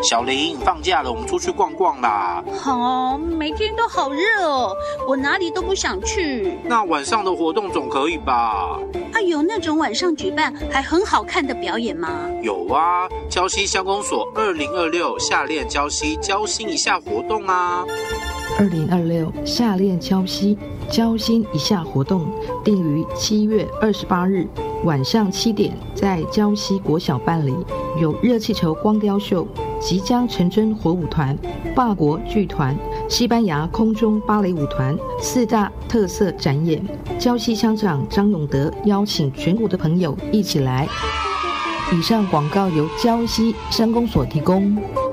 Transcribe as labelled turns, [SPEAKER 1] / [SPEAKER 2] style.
[SPEAKER 1] 小林，放假了，我们出去逛逛啦。
[SPEAKER 2] 好，每天都好热哦，我哪里都不想去。
[SPEAKER 1] 那晚上的活动总可以吧？
[SPEAKER 2] 有那种晚上举办还很好看的表演吗？
[SPEAKER 1] 有啊，礁溪乡公所2026夏练礁溪交心一下活动啊。
[SPEAKER 3] 2026夏练礁溪交心一下活动定于7月28日晚上7点在礁溪国小办理，有热气球光雕秀、即将成真火舞团、法国剧团、西班牙空中芭蕾舞团4大特色展演。礁溪乡长张永德邀请全国的朋友一起来。以上广告由礁溪乡公所提供。